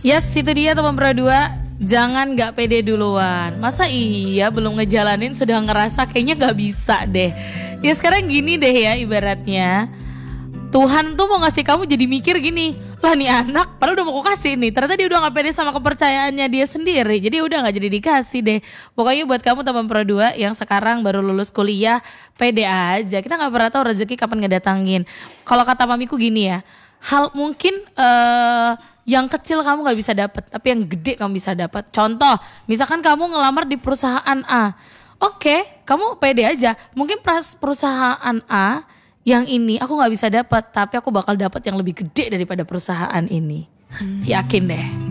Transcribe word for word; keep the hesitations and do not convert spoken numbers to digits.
Yes, itu dia teman Pro dua. Jangan gak pede duluan. Masa iya belum ngejalanin sudah ngerasa kayaknya gak bisa deh. Ya sekarang gini deh ya ibaratnya, Tuhan tuh mau ngasih kamu jadi mikir gini, lah nih anak padahal udah mau aku kasih nih, ternyata dia udah gak pede sama kepercayaannya dia sendiri, jadi udah gak jadi dikasih deh. Pokoknya buat kamu teman Pro dua yang sekarang baru lulus kuliah, pede aja, kita gak pernah tahu rezeki kapan ngedatangin. Kalau kata mamiku gini ya, hal mungkin uh, yang kecil kamu gak bisa dapat, tapi yang gede kamu bisa dapat. Contoh, misalkan kamu ngelamar di perusahaan A, oke, kamu pede aja, mungkin perusahaan A yang ini aku gak bisa dapat, tapi aku bakal dapat yang lebih gede daripada perusahaan ini. Yakin deh.